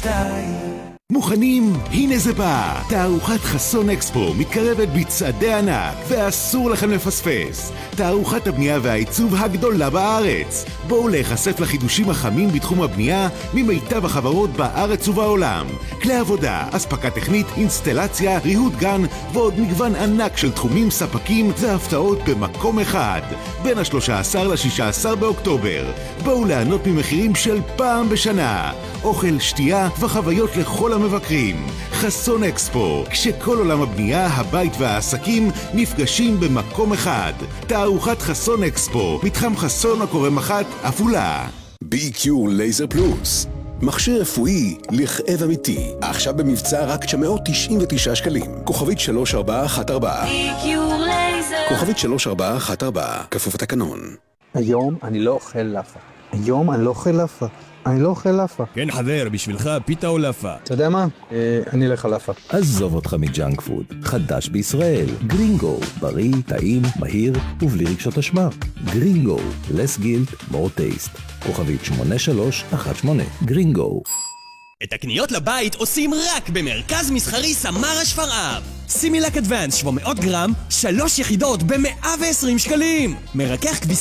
מוכנים? הנה זה בא! תערוכת חסון אקספו מתקרבת בצעדי ענק, ואסור לכם לפספס. תערוכת הבנייה והעיצוב הגדולה בארץ. בואו להיחשף לחידושים החמים בתחום הבנייה ממיטב החברות בארץ ובעולם. כלי עבודה, אספקה טכנית, אינסטלציה, ריהוט גן ועוד מגוון ענק של תחומים, ספקים והפתעות במקום אחד. בין ה-13 ל-16 באוקטובר. בואו ליהנות ממחירים של פעם בשנה. אוכל, שתייה וחוויות לכל המבקרים. חסון אקספו, כשכל עולם הבנייה, הבית והעסקים נפגשים במקום אחד. תערוכת חסון אקספו, מתחם חסון הקורם אחת, עפולה. BQ לייזר פלוס, מכשיר רפואי לכאב אמיתי, עכשיו במבצע רק 999 שקלים. כוכבית 3414. BQ לייזר. כוכבית 3414, כפוף התקנון. היום אני לא אוכל לאפה. היום אני לא אוכל לאפה. אני לא אוכל לאפה. כן חבר, בשבילך פיתה או לאפה? אתה יודע מה? אני אלך על לאפה. עזוב אותך מג'אנק פוד. חדש בישראל. גרינגו. בריא, טעים, מהיר ובלי רגשות אשמה. גרינגו. less guilt, more taste. כוכבית 8318. גרינגו. את הקניות לבית עושים רק במרכז מסחרי סמרה שפרעם. סימילק אדוונס 700 גרם, 3 יחידות ב-120 שקלים. מרכך כביסה